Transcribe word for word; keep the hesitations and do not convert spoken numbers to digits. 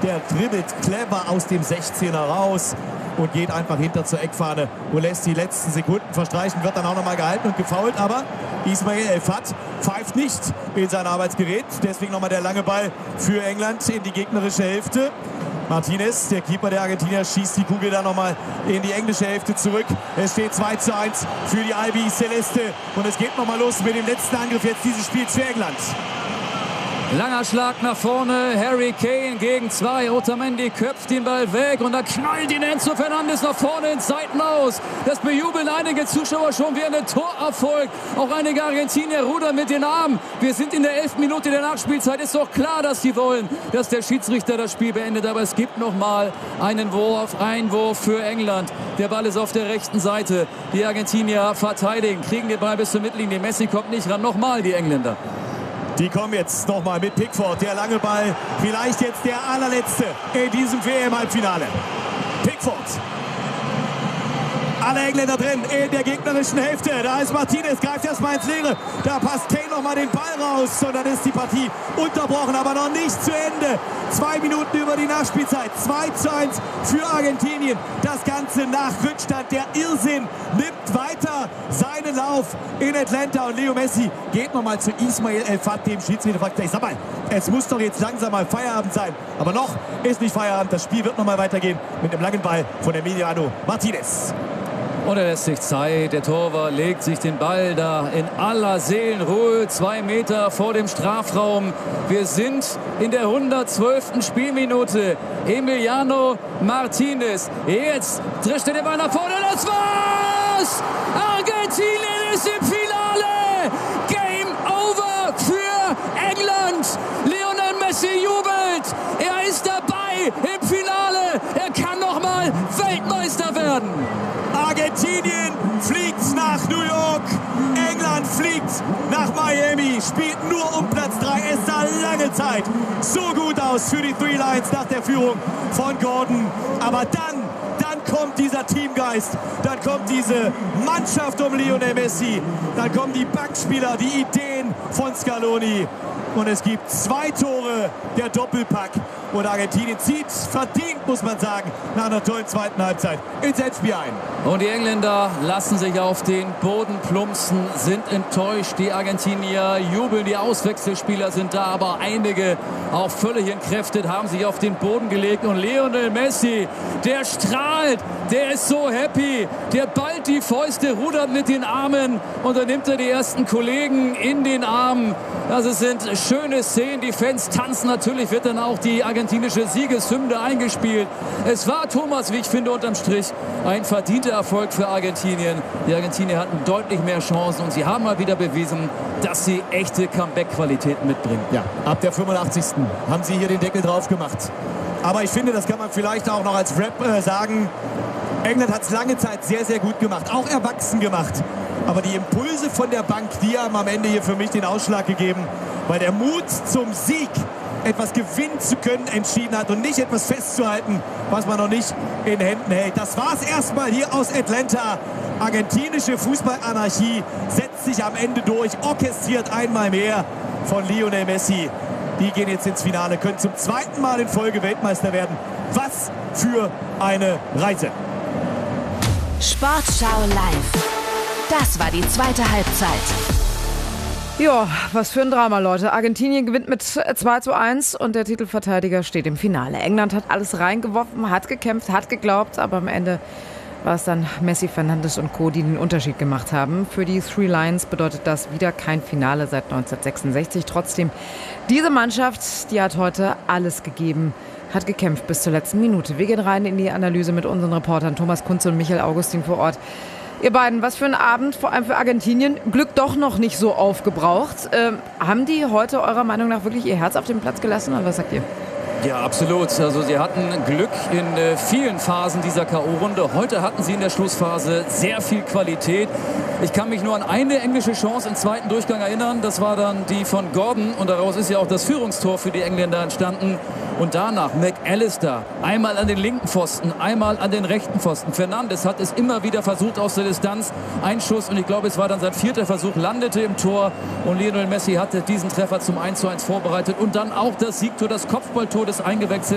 der dribbelt clever aus dem sechzehner raus und geht einfach hinter zur Eckfahne und lässt die letzten Sekunden verstreichen, wird dann auch noch mal gehalten und gefoult, aber Ismail El-Fath pfeift nicht in sein Arbeitsgerät, deswegen noch mal der lange Ball für England in die gegnerische Hälfte. Martinez, der Keeper der Argentinier, schießt die Kugel dann noch mal in die englische Hälfte zurück. Es steht zwei zu eins für die Albi Celeste und es geht noch mal los mit dem letzten Angriff jetzt dieses Spiels für England. Langer Schlag nach vorne, Harry Kane gegen zwei, Otamendi köpft den Ball weg und dann knallt ihn Enzo Fernandes nach vorne ins Seitenhaus. Das bejubeln einige Zuschauer schon wie ein Torerfolg. Auch einige Argentinier rudern mit den Armen. Wir sind in der elften Minute der Nachspielzeit. Ist doch klar, dass sie wollen, dass der Schiedsrichter das Spiel beendet. Aber es gibt noch mal einen Wurf, Einwurf für England. Der Ball ist auf der rechten Seite. Die Argentinier verteidigen, kriegen den Ball bis zur Mittellinie. Messi kommt nicht ran. Nochmal die Engländer. Die kommen jetzt nochmal mit Pickford. Der lange Ball, vielleicht jetzt der allerletzte in diesem W M-Halbfinale. Pickford. Alle Engländer drin in der gegnerischen Hälfte. Da ist Martinez, greift erstmal ins Leere. Da passt Kane nochmal den Ball raus. Und dann ist die Partie unterbrochen, aber noch nicht zu Ende. Zwei Minuten über die Nachspielzeit. zwei zu eins für Argentinien. Das Ganze nach Rückstand. Der Irrsinn nimmt weiter seinen Lauf in Atlanta. Und Leo Messi geht nochmal zu Ismail El-Fath, dem Schiedsrichter. Ich sag mal, es muss doch jetzt langsam mal Feierabend sein. Aber noch ist nicht Feierabend. Das Spiel wird nochmal weitergehen mit dem langen Ball von Emiliano Martinez. Und er lässt sich Zeit. Der Torwart legt sich den Ball da in aller Seelenruhe. Zwei Meter vor dem Strafraum. Wir sind in der hundertzwölften Spielminute. Emiliano Martinez. Jetzt drischt er den Ball nach vorne. Das war's! Argentinien ist im Finale! Game over für England! Lionel Messi jubelt! Er ist dabei im Finale! Er kann noch mal Weltmeister werden! Argentinien fliegt nach New York, England fliegt nach Miami, spielt nur um Platz drei. Es sah lange Zeit so gut aus für die Three Lions nach der Führung von Gordon. Aber dann, dann kommt dieser Teamgeist, dann kommt diese Mannschaft um Lionel Messi, dann kommen die Bankspieler, die Ideen von Scaloni. Und es gibt zwei Tore, der Doppelpack. Und Argentinien zieht verdient, muss man sagen, nach einer tollen zweiten Halbzeit ins Endspiel ein. Und die Engländer lassen sich auf den Boden plumpsen, sind enttäuscht. Die Argentinier jubeln, die Auswechselspieler sind da, aber einige auch völlig entkräftet, haben sich auf den Boden gelegt. Und Lionel Messi, der strahlt, der ist so happy, der ballt die Fäuste, rudert mit den Armen und dann nimmt er die ersten Kollegen in den Arm. Das sind schöne Szenen, die Fans tanzen. Natürlich wird dann auch die argentinische Siegeshymne eingespielt. Es war, Thomas, wie ich finde, unterm Strich ein verdienter Erfolg für Argentinien. Die Argentinier hatten deutlich mehr Chancen und sie haben mal wieder bewiesen, dass sie echte Comeback-Qualitäten mitbringen. Ja, ab der fünfundachtzigsten haben sie hier den Deckel drauf gemacht. Aber ich finde, das kann man vielleicht auch noch als Rap äh, sagen. England hat es lange Zeit sehr, sehr gut gemacht, auch erwachsen gemacht. Aber die Impulse von der Bank, die haben am Ende hier für mich den Ausschlag gegeben, weil der Mut zum Sieg, etwas gewinnen zu können, entschieden hat und nicht etwas festzuhalten, was man noch nicht in Händen hält. Das war es erstmal hier aus Atlanta. Argentinische Fußballanarchie setzt sich am Ende durch, orchestriert einmal mehr von Lionel Messi. Die gehen jetzt ins Finale, können zum zweiten Mal in Folge Weltmeister werden. Was für eine Reise. Sportschau live. Das war die zweite Halbzeit. Ja, was für ein Drama, Leute. Argentinien gewinnt mit zwei zu eins und der Titelverteidiger steht im Finale. England hat alles reingeworfen, hat gekämpft, hat geglaubt, aber am Ende war es dann Messi, Fernandes und Co., die den Unterschied gemacht haben. Für die Three Lions bedeutet das wieder kein Finale seit neunzehnhundertsechsundsechzig. Trotzdem, diese Mannschaft, die hat heute alles gegeben, hat gekämpft bis zur letzten Minute. Wir gehen rein in die Analyse mit unseren Reportern Thomas Kunze und Michael Augustin vor Ort. Ihr beiden, was für ein Abend, vor allem für Argentinien. Glück doch noch nicht so aufgebraucht. Ähm, haben die heute eurer Meinung nach wirklich ihr Herz auf den Platz gelassen oder was sagt ihr? Ja, absolut. Also sie hatten Glück in äh, vielen Phasen dieser K O-Runde. Heute hatten sie in der Schlussphase sehr viel Qualität. Ich kann mich nur an eine englische Chance im zweiten Durchgang erinnern. Das war dann die von Gordon und daraus ist ja auch das Führungstor für die Engländer entstanden. Und danach McAllister, einmal an den linken Pfosten, einmal an den rechten Pfosten. Fernandes hat es immer wieder versucht aus der Distanz. Ein Schuss und ich glaube, es war dann sein vierter Versuch, landete im Tor. Und Lionel Messi hatte diesen Treffer zum eins zu eins vorbereitet. Und dann auch das Siegtor, das Kopfballtor des eingewechselten